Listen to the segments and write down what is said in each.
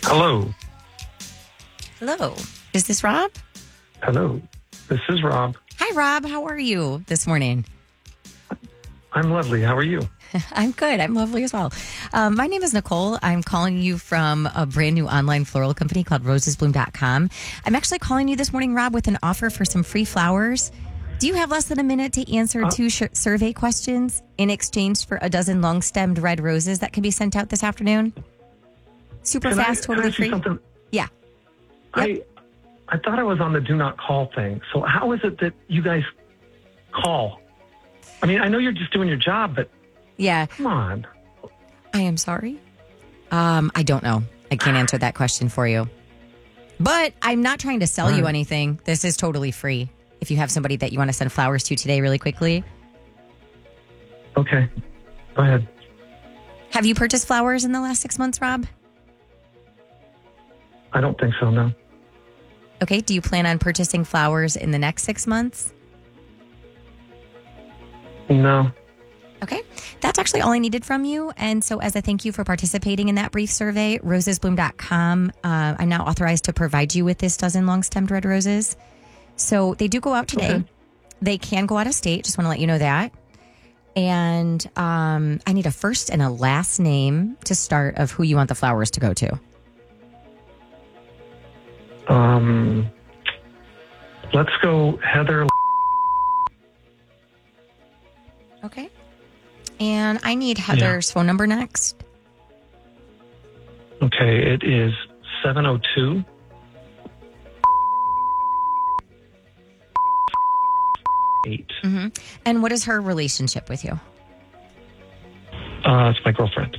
Hello. Hello. Is this Rob? Hello. This is Rob. Hi, Rob. How are you this morning? I'm lovely. How are you? I'm good. I'm lovely as well. My name is Nicole. I'm calling you from a brand new online floral company called rosesbloom.com. I'm actually calling you this morning, Rob, with an offer for some free flowers. Do you have less than a minute to answer two survey questions in exchange for a dozen long-stemmed red roses that can be sent out this afternoon? Super fast, totally free. Something? Yeah. Yep. I thought I was on the do not call thing. So how is it that you guys call? I mean, I know you're just doing your job, but yeah, come on. I am sorry. I don't know. I can't answer that question for you. But I'm not trying to sell you anything. This is totally free. If you have somebody that you want to send flowers to today really quickly. Okay. Go ahead. Have you purchased flowers in the last 6 months, Rob? I don't think so, no. Okay. Do you plan on purchasing flowers in the next 6 months? No. Okay. That's actually all I needed from you. And so as a thank you for participating in that brief survey, rosesbloom.com, I'm now authorized to provide you with this dozen long-stemmed red roses. So they do go out today. Okay. They can go out of state. Just want to let you know that. And I need a first and a last name to start of who you want the flowers to go to. Let's go Heather. Okay. And I need Heather's phone number next. Okay, it is 702. Mm-hmm. And what is her relationship with you? It's my girlfriend.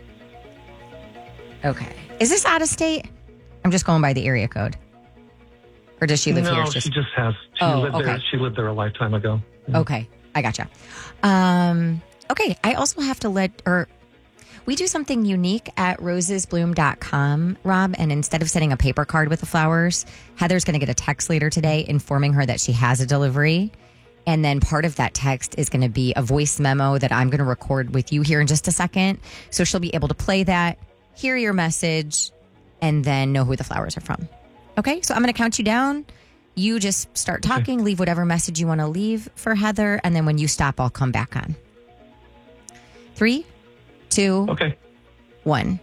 Okay. Is this out of state? I'm just going by the area code. Or does she live here? No, she just has. She lived there a lifetime ago. Mm-hmm. Okay. I gotcha. Okay. I also have to we do something unique at rosesbloom.com, Rob, and instead of sending a paper card with the flowers, Heather's going to get a text later today informing her that she has a delivery. And then part of that text is going to be a voice memo that I'm going to record with you here in just a second. So she'll be able to play that, hear your message, and then know who the flowers are from. Okay, so I'm going to count you down. You just start talking, leave whatever message you want to leave for Heather, and then when you stop, I'll come back on. 3, 2, 1.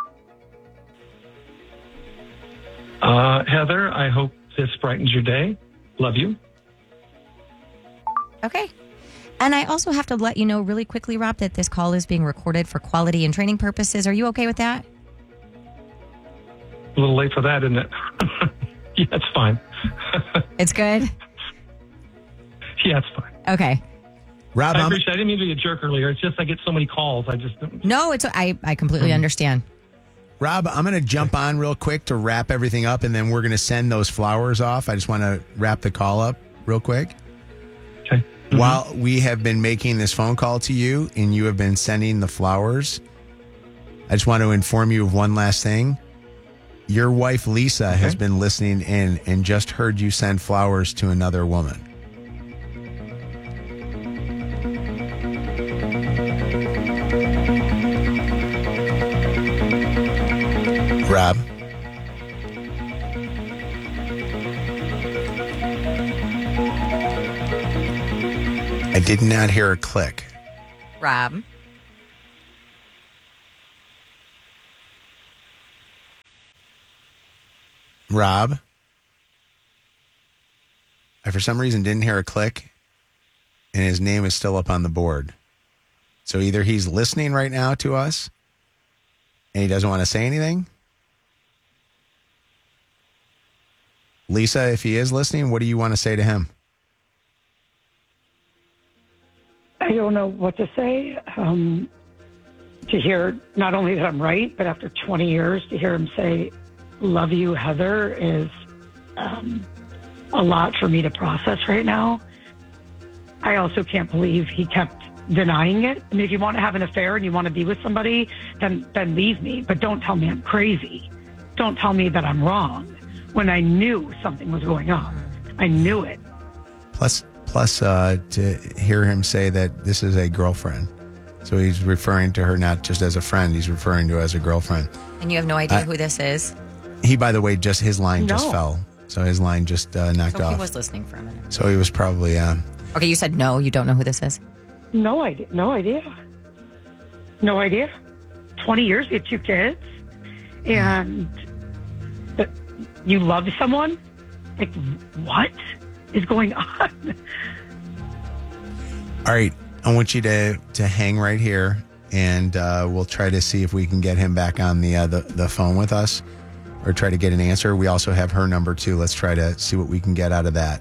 Heather, I hope this brightens your day. Love you. Okay. And I also have to let you know really quickly, Rob, that this call is being recorded for quality and training purposes. Are you okay with that? A little late for that, isn't it? Yeah, it's fine. It's good? Yeah, it's fine. Okay. Rob, I didn't mean to be a jerk earlier. It's just I get so many calls. No, I completely understand. Rob, I'm going to jump on real quick to wrap everything up, and then we're going to send those flowers off. I just want to wrap the call up real quick. Okay. Mm-hmm. While we have been making this phone call to you and you have been sending the flowers, I just want to inform you of one last thing. Your wife, Lisa, has been listening in and just heard you send flowers to another woman. Rob? I did not hear a click. Rob? Rob? I, for some reason, didn't hear a click, and his name is still up on the board. So either he's listening right now to us, and he doesn't want to say anything. Lisa, if he is listening, what do you want to say to him? I don't know what to say. To hear not only that I'm right, but after 20 years, to hear him say, "Love you, Heather," is a lot for me to process right now. I also can't believe he kept denying it. I mean, if you want to have an affair and you want to be with somebody, then leave me. But don't tell me I'm crazy. Don't tell me that I'm wrong when I knew something was going on. I knew it. Plus, to hear him say that this is a girlfriend. So he's referring to her not just as a friend, he's referring to her as a girlfriend. And you have no idea who this is? He, by the way, his line just No. fell. So his line just knocked So off. he was listening for a minute. So he was probably, Okay, you said no. You don't know who this is? No idea. No idea. No idea. 20 years, you had 2 kids, and you love someone? Like, what is going on? all right. I want you to hang right here, and we'll try to see if we can get him back on the phone with us or try to get an answer. We also have her number, too. Let's try to see what we can get out of that.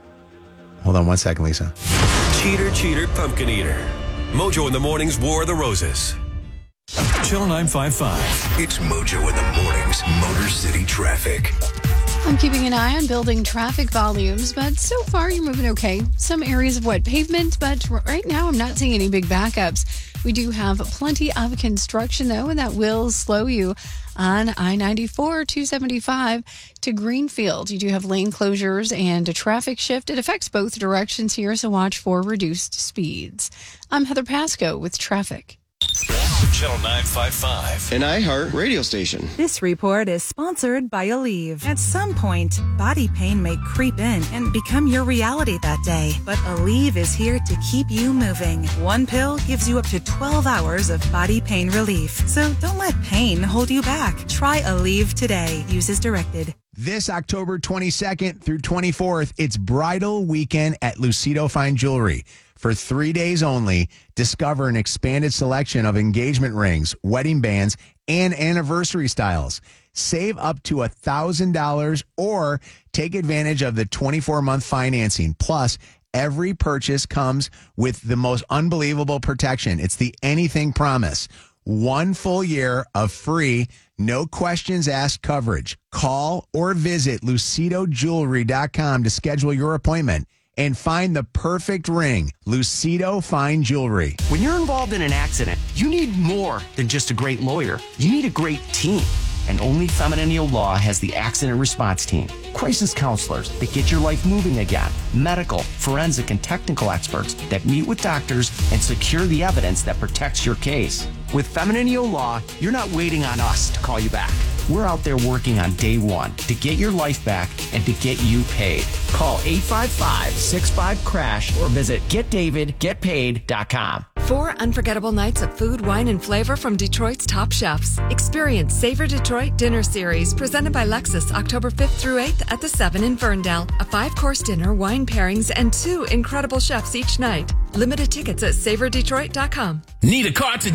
Hold on one second, Lisa. Cheater, cheater, pumpkin eater. Mojo in the Morning's War of the Roses. Channel 955. It's Mojo in the Morning's Motor City Traffic. I'm keeping an eye on building traffic volumes, but so far you're moving okay. Some areas of wet pavement, but right now I'm not seeing any big backups. We do have plenty of construction, though, and that will slow you on I-94, 275 to Greenfield. You do have lane closures and a traffic shift. It affects both directions here, so watch for reduced speeds. I'm Heather Pasco with traffic. Channel 955. An iHeart radio station. This report is sponsored by Aleve. At some point, body pain may creep in and become your reality that day. But Aleve is here to keep you moving. One pill gives you up to 12 hours of body pain relief. So don't let pain hold you back. Try Aleve today. Use as directed. This October 22nd through 24th, it's bridal weekend at Lucido Fine Jewelry. For 3 days only, discover an expanded selection of engagement rings, wedding bands, and anniversary styles. Save up to $1,000 or take advantage of the 24-month financing. Plus, every purchase comes with the most unbelievable protection. It's the Anything Promise. 1 full year of free, no questions asked coverage. Call or visit LucidoJewelry.com to schedule your appointment and find the perfect ring. Lucido Fine Jewelry. When you're involved in an accident, you need more than just a great lawyer. You need a great team. And only Feminine Law has the accident response team. Crisis counselors that get your life moving again. Medical, forensic, and technical experts that meet with doctors and secure the evidence that protects your case. With Feminine Law, you're not waiting on us to call you back. We're out there working on day one to get your life back and to get you paid. Call 855-65-CRASH or visit getdavidgetpaid.com. 4 unforgettable nights of food, wine, and flavor from Detroit's top chefs. Experience Savor Detroit Dinner Series presented by Lexus October 5th through 8th at the 7 in Ferndale. A 5-course dinner, wine pairings, and 2 incredible chefs each night. Limited tickets at SavorDetroit.com. Need a car to